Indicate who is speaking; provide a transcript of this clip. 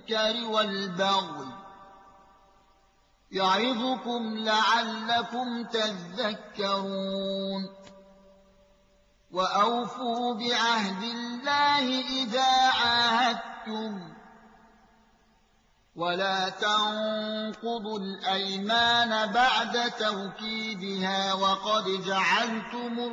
Speaker 1: المنكر والبغي يعظكم لعلكم تذكرون وأوفوا بعهد الله إذا عاهدتم ولا تنقضوا الأيمان بعد توكيدها وقد جعلتم